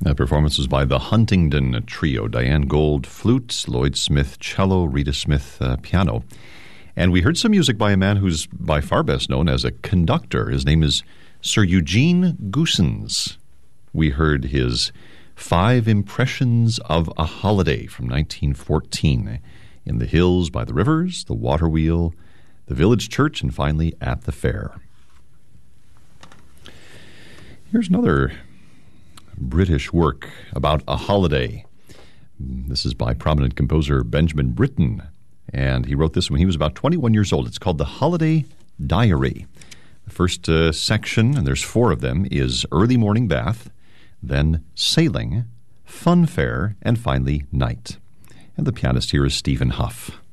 That performance was by the Huntingdon Trio, Diane Gold, flute, Lloyd Smith, cello, Rita Smith, piano. And we heard some music by a man who's by far best known as a conductor. His name is Sir Eugene Goosens. We heard his 5 Impressions of a Holiday from 1914, in the hills by the rivers, the water wheel, the village church, and finally at the fair. Here's another British work about a holiday. This is by prominent composer Benjamin Britten, and he wrote this when he was about 21 years old. It's called The Holiday Diary. The first section, and there's 4 of them, is early morning bath, then sailing, funfair, and finally night. And the pianist here is Stephen Huff.